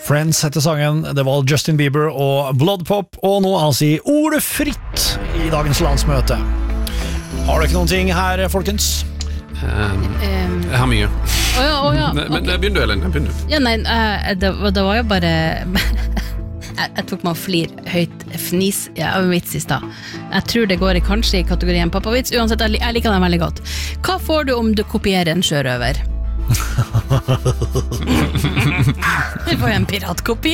Friends heter sangen, det var Justin Bieber og Bloodpop, og nå altså ordet fritt i dagens landsmøte. Har du ikke noen ting her, folkens? Jeg har mye. Men begynn du, Elin. Ja, nei, det var jo bare jeg tok meg flir høyt fnis av en vits i sted. Jeg tror det går kanskje i kategorien pappavits. Uansett, jeg liker den veldig godt. Hva får du om du kopierer en sjørøver? Du får en piratkopi.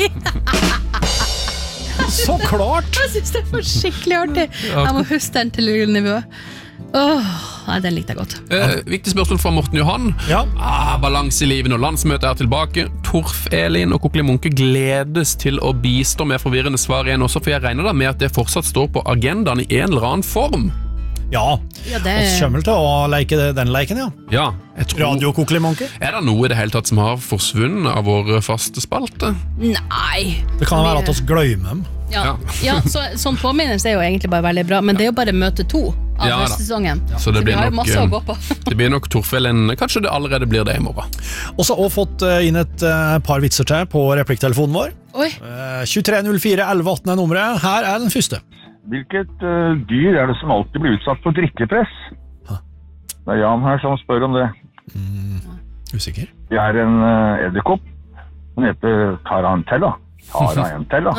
Så klart. Jeg synes det var skikkelig artig. Jeg må huske den til nivå. Nei, den likte jeg godt. Viktig spørsmål fra Morten Johan. Ja. Balanse i livet når landsmøtet er tilbake. Torf, Elin og Kokli Munke gledes til å bistå med forvirrende svar igjen også, for jeg regner da med at det fortsatt står på agendaen i en eller annen form. Ja, det... og kommer til å leke den leken, ja. Ja, jeg tror... Radio Kokli Munke. Er det noe i det hele tatt som har forsvunnet av vår faste spalte? Nei. Det kan være at oss glemmer dem. Ja, sånn påminnelse er jo egentlig bare veldig bra, men det er jo bare møte 2 av første sesongen. Så det blir vi har jo masse å gå på. Det blir nok Torfellen, kanskje det allerede blir det i morgen. Og så har vi fått inn et par vitser til på replikktelefonen vår. 2304 1118 er nummeret. Her er den første. Hvilket dyr er det som alltid blir utsatt for drikkepress? Det er Jan her som spør om det. Usikker. Det er en edderkopp. Den heter Tarantella. Tarantella.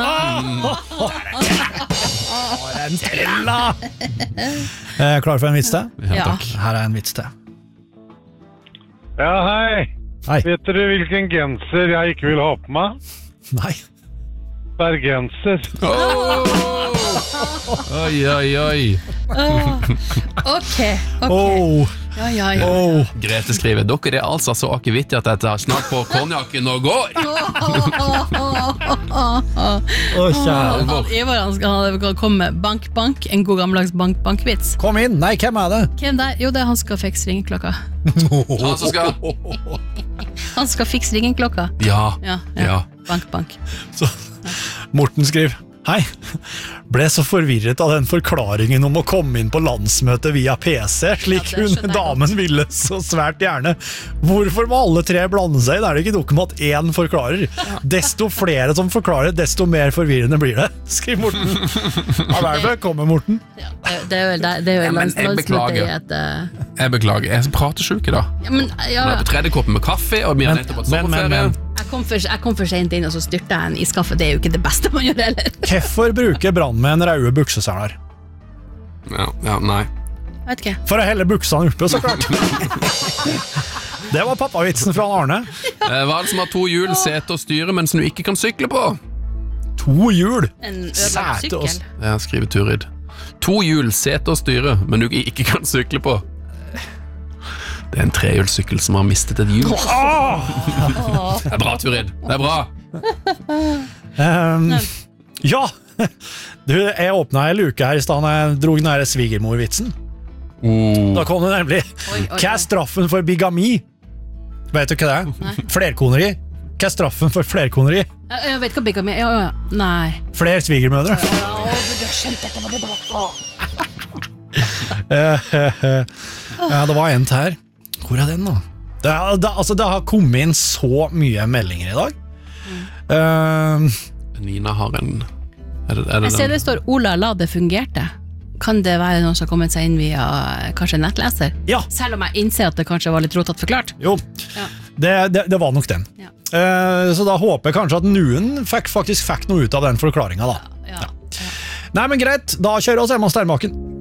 Tarantella! Klar for en vits til? Ja, takk. Her er en vits til. Ja, hei. Hei. Vet dere hvilken genser jeg ikke vil ha på meg? Nei. Bergenser. Oi. Ok. Grete skriver, dere er altså så akevittig at jeg tar snart på konjakken og går. Ivar, han skal komme med bank, en god gammeldags bank-vits. Kom inn, nei, hvem er det? Hvem der? Jo, det er han skal fikse ringeklokka. Han skal fikse ringeklokka. Ja. Bank. Så Morten skriver, hei, ble så forvirret av den forklaringen om å komme inn på landsmøtet via PC, slik damen ville så svært gjerne. Hvorfor må alle 3 blande seg? Det er det ikke nok med at 1 forklarer. Desto flere som forklarer, desto mer forvirrende blir det, skriver Morten. Ja, hvertfall, kommer Morten. Det er jo landsmøtet i et... Jeg beklager, jeg er pratesjuk i dag. Jeg er på 3. koppen med kaffe, og vi har nettopp hatt sommerferie. Jeg kom for sent inn, og så styrte jeg en iskaffe. Det er jo ikke det beste man gjør heller. Hvorfor bruker brandmenn røde bukseseler? Ja, nei. Vet ikke. For å helle buksene oppe, så klart. Det var pappavitsen fra Arne. Hva er det som har 2 hjul, sete og styre, mens du ikke kan sykle på? 2 hjul? En ødelagt sykkel? Ja, skriver Turid. 2 hjul, sete og styre, men du ikke kan sykle på. Det er en 3-hjulssykkel som har mistet et hjul. Det er bra, Turid. Det er bra. Ja, jeg åpnet en luke her i stedet jeg drog den her svigermor-vitsen. Da kom det nemlig. Hva er straffen for bigami? Vet du hva det er? Flerkoneri. Hva er straffen for flerkoneri? Jeg vet hva bigami er. Nei. Flere svigermødre. Det var en til her. Hvor er den da? Det har kommet inn så mye meldinger i dag. Nina har en... Jeg ser det står Ola la det fungerte. Kan det være noen som har kommet seg inn via kanskje nettleser? Ja. Selv om jeg innser at det kanskje var litt rotatt forklart. Jo, det var nok den. Ja. Så da håper jeg kanskje at noen faktisk fikk noe ut av den forklaringen da. Ja. Nei, men greit, da kjører vi oss hjemme av Steinbakken.